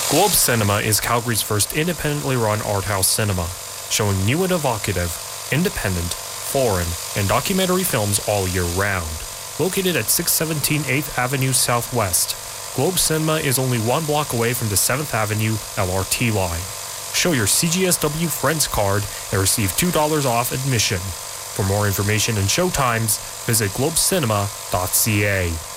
Globe Cinema is Calgary's first independently run art house cinema, showing new and evocative, independent, foreign, and documentary films all year round. Located at 617 8th Avenue Southwest, Globe Cinema is only 1 block away from the 7th Avenue LRT line. Show your CGSW Friends card and receive $2 off admission. For more information and showtimes, visit globecinema.ca.